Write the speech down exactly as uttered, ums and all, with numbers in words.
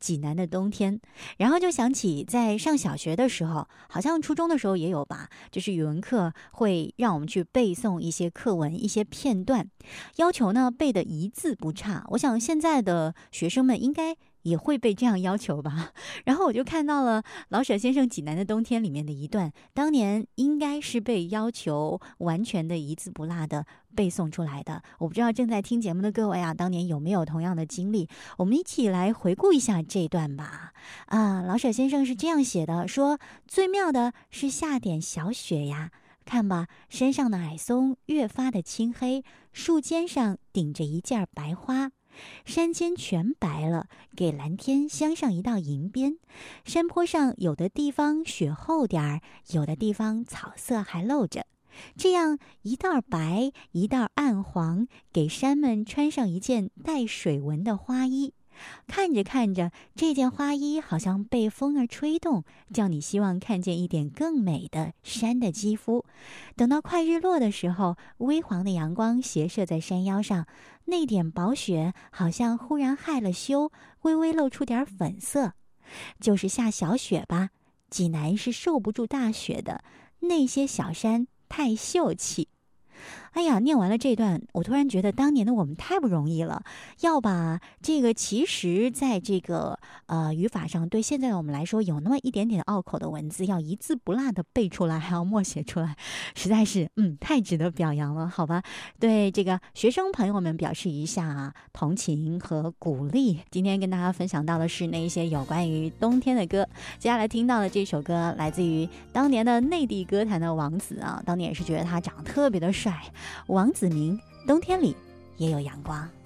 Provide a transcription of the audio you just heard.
济南的冬天，然后就想起在上小学的时候，好像初中的时候也有吧，就是语文课会让我们去背诵一些课文、一些片段，要求呢背得一字不差。我想现在的学生们应该也会被这样要求吧。然后我就看到了老舍先生《济南的冬天》里面的一段，当年应该是被要求完全的一字不落的背诵出来的。我不知道正在听节目的各位啊，当年有没有同样的经历？我们一起来回顾一下这段吧。啊，老舍先生是这样写的，说最妙的是下点小雪呀，看吧，山上的矮松越发的青黑，树尖上顶着一件白花，山间全白了，给蓝天镶上一道银边。山坡上有的地方雪厚点儿，有的地方草色还露着，这样一道白一道暗黄，给山们穿上一件带水纹的花衣。看着看着，这件花衣好像被风儿吹动，叫你希望看见一点更美的山的肌肤。等到快日落的时候，微黄的阳光斜射在山腰上，那点薄雪好像忽然害了羞，微微露出点粉色。就是下小雪吧，济南是受不住大雪的，那些小山太秀气。哎呀，念完了这段，我突然觉得当年的我们太不容易了，要把这个其实在这个呃语法上对现在的我们来说有那么一点点拗口的文字，要一字不落的背出来，还要默写出来，实在是嗯太值得表扬了，好吧？对这个学生朋友们表示一下啊同情和鼓励。今天跟大家分享到的是那一些有关于冬天的歌，接下来听到的这首歌来自于当年的内地歌坛的王子啊，当年也是觉得他长得特别的帅。王子明，冬天里也有阳光。